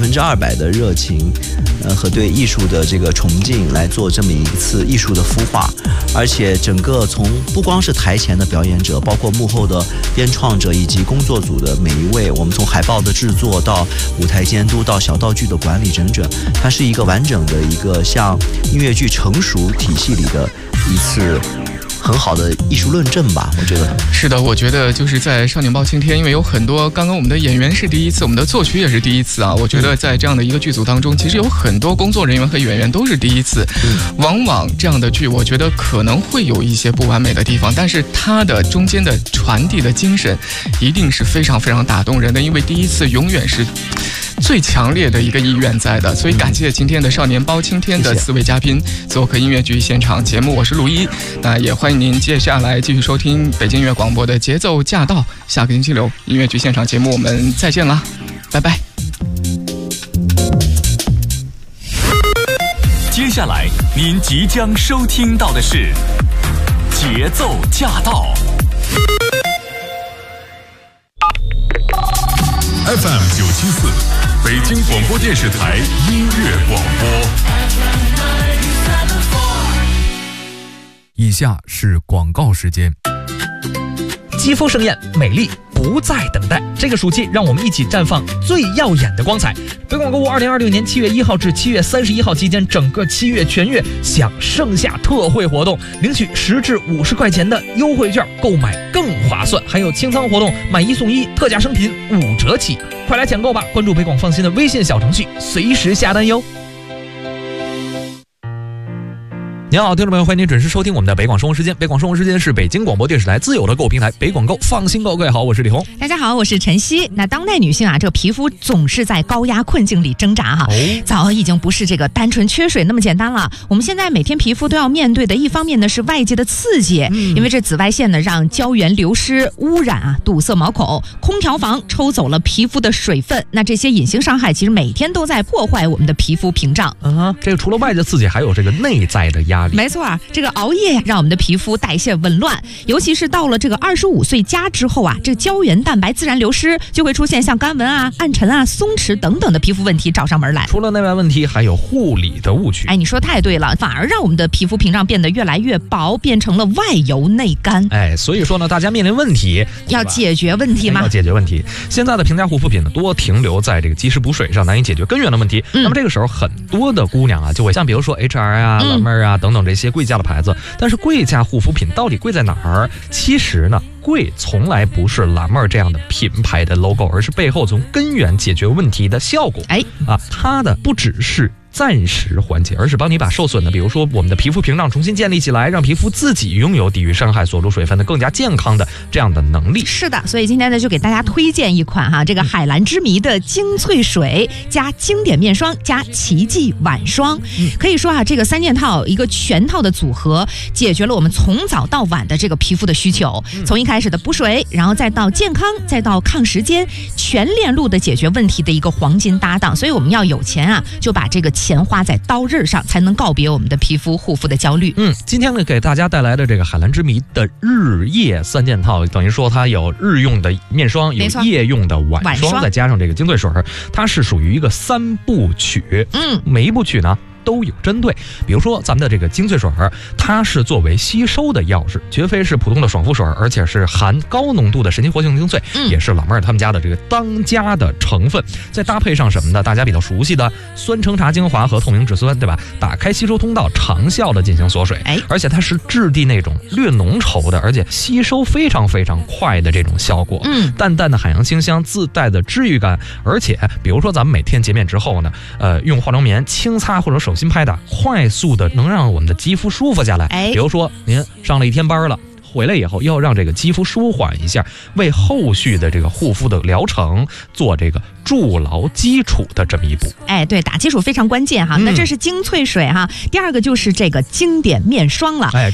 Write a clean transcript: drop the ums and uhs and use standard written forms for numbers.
200%的热情，和对艺术的这个崇敬来做这么一次艺术的孵化。而且整个从不光是台前的表演者，包括幕后的编创者以及工作组的每一位，我们从海报的制作到舞台监督到小道具的管理，整它是一个完整的一个像音乐剧成熟体系里的一次很好的艺术论证吧，我觉得是的。我觉得就是在少年包青天，因为有很多刚刚我们的演员是第一次，我们的作曲也是第一次啊。我觉得在这样的一个剧组当中，其实有很多工作人员和演员都是第一次。往往这样的剧，我觉得可能会有一些不完美的地方，但是它的中间的传递的精神一定是非常非常打动人的，因为第一次永远是最强烈的一个意愿在的。所以感谢今天的少年包青天的4位嘉宾做客音乐剧现场节目，我是陆一。那也欢迎您接下来继续收听北京音乐广播的节奏驾到，下个星期六音乐剧现场节目我们再见啦，拜拜。 接下来您即将收听到的是节奏驾到 FM974北京广播电视台音乐广播。 以下是广告时间。 肌肤盛宴，美丽不再等待。这个暑期，让我们一起绽放最耀眼的光彩。北广购物2026年7月1号至7月31号期间，整个7月全月享盛夏特惠活动，领取10至50块钱的优惠券，购买更划算。还有清仓活动，买1送1，特价商品5折起，快来抢购吧！关注北广放心的微信小程序，随时下单哟。您好，听众朋友，欢迎您准时收听我们的北广生活时间。北广生活时间是北京广播电视台自有的购物平台北广购，放心购。各位好，我是李红。 大家好，我是晨曦。那当代女性啊，这个皮肤总是在高压困境里挣扎哈，早已经不是这个单纯缺水那么简单了。我们现在每天皮肤都要面对的，一方面呢是外界的刺激，因为这紫外线呢让胶原流失、污染啊，堵塞毛孔，空调房抽走了皮肤的水分，那这些隐形伤害其实每天都在破坏我们的皮肤屏障。 这个除了外界刺激，还有这个内在的压力。 没错啊，这个熬夜让我们的皮肤代谢紊乱，尤其是到了这个25岁加之后啊，这个胶原蛋白自然流失，就会出现像干纹啊、暗沉啊、松弛等等的皮肤问题找上门来。 除了内外问题，还有护理的误区。 你说太对了，反而让我们的皮肤屏障变得越来越薄，变成了外油内干。 所以说呢，大家面临问题要解决问题嘛， 要解决问题。现在的平价护肤品呢，多停留在这个及时补水上，难以解决根源的问题。那么这个时候，很多的姑娘啊，就会像比如说 HR 啊、蓝妹啊等等这些贵价的牌子，但是贵价护肤品到底贵在哪儿？其实呢，贵从来不是蓝妹这样的品牌的 logo， 而是背后从根源解决问题的效果。它的不只是暂时缓解，而是帮你把受损的，比如说我们的皮肤屏障重新建立起来，让皮肤自己拥有抵御伤害、锁住水分的更加健康的这样的能力。 是的，所以今天呢，就给大家推荐一款哈，这个海蓝之谜的精粹水加经典面霜加奇迹晚霜，可以说啊，这个3件套一个全套的组合，解决了我们从早到晚的这个皮肤的需求，从一开始的补水，然后再到健康，再到抗时间，全链路的解决问题的一个黄金搭档。所以我们要有钱啊，就把这个钱花在刀刃上，才能告别我们的皮肤护肤的焦虑。 今天呢，给大家带来的这个海蓝之谜的日夜3件套，等于说它有日用的面霜，有夜用的晚霜，再加上这个精粹水，它是属于一个3部曲。每一部曲呢都有针对，比如说咱们的这个精粹水，它是作为吸收的药质，绝非是普通的爽肤水，而且是含高浓度的神奇活性精粹，也是老妹儿他们家的这个当家的成分。再搭配上什么呢？大家比较熟悉的酸橙茶精华和透明质酸，对吧？打开吸收通道，长效的进行锁水，而且它是质地那种略浓稠的，而且吸收非常非常快的这种效果。淡淡的海洋清香，自带的治愈感，而且比如说咱们每天洁面之后呢，用化妆棉轻擦或者手心拍打，快速的能让我们的肌肤舒服下来。比如说您上了1天班了，回来以后要让这个肌肤舒缓一下，为后续的这个护肤的疗程做这个筑牢基础的这么一步。 对，打基础非常关键哈。那这是精粹水哈，第二个就是这个经典面霜了。